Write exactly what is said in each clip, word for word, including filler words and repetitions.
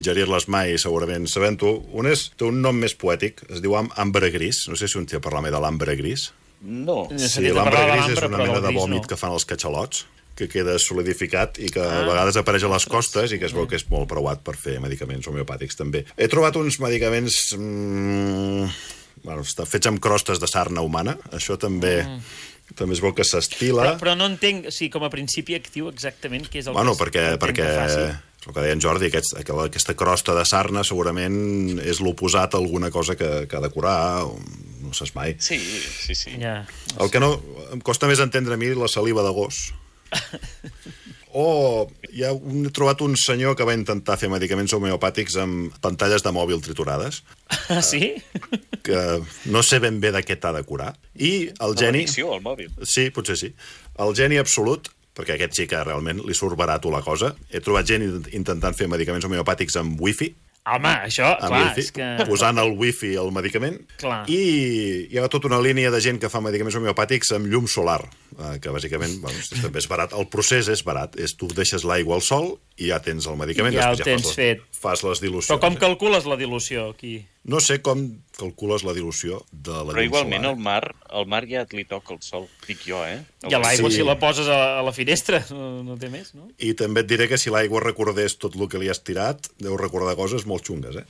gerir-les mai, segurament sabent-ho. Un és, té un nom més poètic, es diu ambre gris. No sé si un té parlat mai de l'ambre gris. No. Sí, l'ambre gris és una mena de vòmit que fan els catxalots, que queda solidificat i que a vegades apareix a les costes i que es veu que és molt preuat per fer medicaments homeopàtics, també. He trobat uns medicaments... Mmm, bueno, fets amb crostes de sarna humana. Això també... Mm. També es veu que s'estila... Però, però no entenc, o sigui, com a principi actiu exactament què és el bueno, que, perquè, perquè és el que deia en Jordi, aquest, aquesta crosta de sarna segurament és l'oposat a alguna cosa que, que ha de curar, no saps mai. Sí, sí, sí. Ja, no el que no... Em costa més entendre a mi la saliva de gos. O hi ha un, he trobat un senyor que va intentar fer medicaments homeopàtics amb pantalles de mòbil triturades. Ah, sí? Que no sé ben bé de què t'ha de curar. I el geni... L'addicció al mòbil. Sí, potser sí. El geni absolut, perquè aquest sí que realment li surt barat la cosa. He trobat gent intentant fer medicaments homeopàtics amb wifi. Home, això, clar, wifi, és que... posant el wifi al medicament. Clar. I hi ha tota una línia de gent que fa medicaments homeopàtics amb llum solar, que bàsicament, bueno, també és barat. El procés és barat, és tu deixes l'aigua al sol i ja tens el medicament. I ja el ja tens fas les, fet. Fas les dilucions. Però com calcules la dilució, aquí? No sé com calcules la dilució de la llum solar. Però igualment el mar, el mar ja li toca el sol, dic jo, eh? I a l'aigua, sí. Si la poses a, a la finestra, no, no té més, no? I també et diré que si l'aigua recordés tot el que li has tirat, deu recordar coses molt xungues, eh?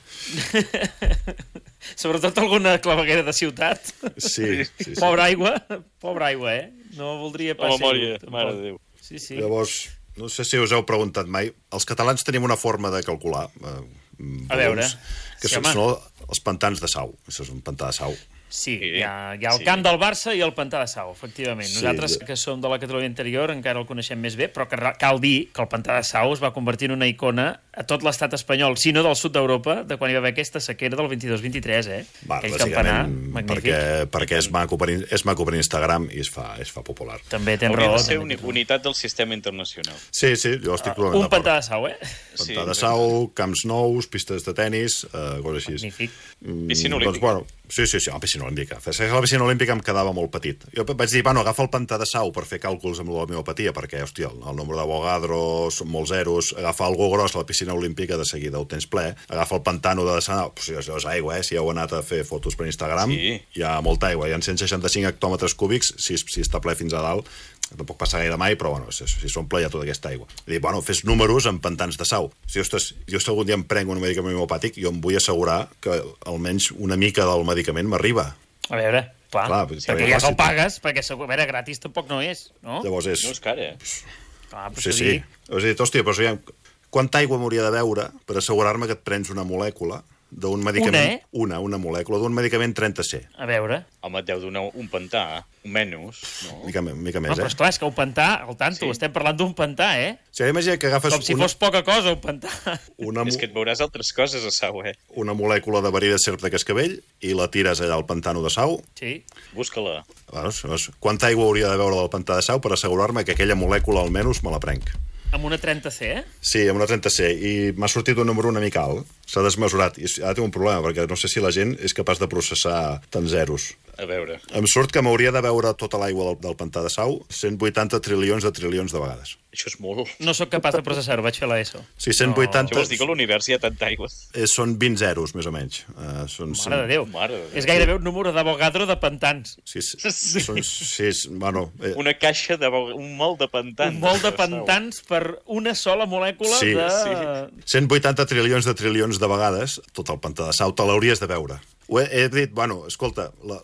Sobretot alguna claveguera de ciutat. Sí, sí, sí. Pobra aigua, pobra aigua, eh? No voldria pas ser... La memòria, mare de Déu. Sí, sí. Llavors, no sé si us heu preguntat mai, els catalans tenim una forma de calcular... Eh, a veure... Que sí, són, són els pantans de Sau. Això és un pantà de Sau. Sí, hi ha, hi ha el sí. camp del Barça i el pantà de Sau, efectivament. Sí, Nosaltres, que som de la Catalunya interior, encara el coneixem més bé, però que cal dir que el pantà de Sau es va convertir en una icona a tot l'estat espanyol, si no del sud d'Europa, de quan hi va haver aquesta sequera del vint-i-dos vint-i-tres, eh? Va, Aquell campanar magnífic. Perquè, perquè és, maco per, és maco per Instagram i es fa, es fa popular. També tens raó. Hauria de ser una unitat del sistema internacional. Sí, sí, jo estic totalment uh, Un pantà de Sau, eh? Pantà sí, de Sau, camps nous, pistes de tennis, uh, coses així. Magnífic. Mm, piscina olímpica. Doncs, bueno, sí, sí, sí, la piscina olímpica. La piscina olímpica em quedava molt petit. Jo vaig dir, bueno, agafa el pantà de Sau per fer càlculs amb l'homeopatia, perquè, hòstia, el, el nombre d'Avogadro són molts zeros, agafa algo gros, la piscina olímpica de seguida ho tens ple, agafa el pantano de Sau, pues, això és aigua, eh? Si heu anat a fer fotos per Instagram, sí. Hi ha molta aigua, hi ha cent seixanta-cinc hectòmetres cúbics, si, si està ple fins a dalt, tampoc passa gaire mai, però bueno, si, si s'omple ja tota aquesta aigua. I dic, bueno, fes números amb pantans de Sau. Si, ostres, jo si algun dia em prenc un medicament homeopàtic, jo em vull assegurar que almenys una mica del medicament m'arriba. A veure, clar, clar perquè ja te'l pagues, perquè a veure, gratis tampoc no és, no? Llavors és... No és car, eh? Clar, però sí, sí. Has dit, hòstia, però aviam, quanta aigua m'hauria de beure per assegurar-me que et prens una molècula d'un medicament... Una, eh? Una, una molècula d'un medicament trenta C. A veure... Home, et deu donar un pantà, un menys, no? Mica, mica més, no, però eh? esclar, és que un pantà, al tanto, sí. Estem parlant d'un pantà, eh? Sí, imagina que agafes... Com si una... fos poca cosa, un pantà. Una... És que et veuràs altres coses a Sau, eh? Una molècula de verí de serp de cascavell i la tires allà al pantano de Sau. Sí. Busca-la. Bueno, quanta aigua hauria de beure del pantà de Sau per assegurar-me que aquella molècula almenys me la prenc? Amb una trenta C, eh? Sí, amb una trenta C. I m'ha sortit un número una mica alt. S'ha desmesurat. I ara tinc un problema, perquè no sé si la gent és capaç de processar tants zeros. A veure. Em surt que m'hauria de beure tota l'aigua del, del pantà de Sau cent vuitanta trilions de trilions de vegades. Això és molt. No sóc capaç de processar-ho, vaig fer l'ESO. Sí, cent vuitanta... No. Això vols dir que a l'univers hi ha tanta aigua? Eh, són vint zeros, més o menys. Uh, són Mare de Déu. Mare de Déu. És gairebé un número d'Avogadro de pantans. Sí, sí. Són, sí, bueno... Eh. Una caixa de... un molt de pantans. Un molt de pantans per una sola molècula sí, de... Sí. cent vuitanta trilions de trilions de vegades, tot el pantà de Sau te l'hauries de veure. Ho he, he dit, bueno, escolta, la,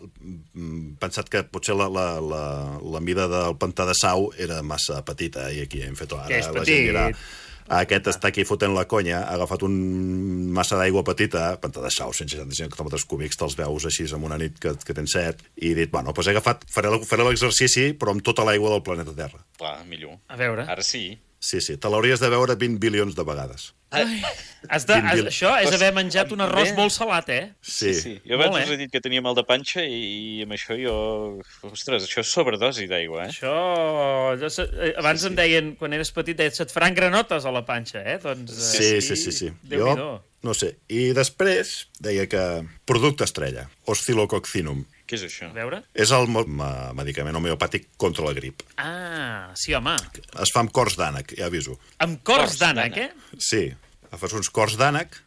pensat que potser la, la, la, la mida del pantà de Sau era massa petita, i aquí hem fet... Ara, que és la petit. Gent dirà, aquest està aquí fotent la conya, ha agafat un massa d'aigua petita, pantà de Sau, cent seixanta-cinc hectòmetres cúbics, te'ls veus així en una nit que, que tens set, i he dit, bueno, doncs he agafat, faré, faré l'exercici, però amb tota l'aigua del planeta Terra. Clar, millor. A veure. Ara sí. Sí, sí, te l'hauries de veure vint bilions de vegades. Ai, has de, has, això és haver menjat un arròs molt salat, eh? Sí. sí, sí. Jo abans us he dit que tenia mal de panxa i, i amb això jo... Ostres, això és sobredosi d'aigua, eh? Això... Jo, abans sí, sí. Em deien, quan eres petit, deien, se't faran granotes a la panxa, eh? Doncs, sí, sí, sí, sí. Jo, no sé. I després deia que producte estrella, Oscillococcinum. Què és això? A veure? És el medicament homeopàtic contra la grip. Ah, sí, home. Es fa amb cors d'ànec, ja aviso. Amb cors d'ànec, eh? Sí. Fas uns cors d'ànec,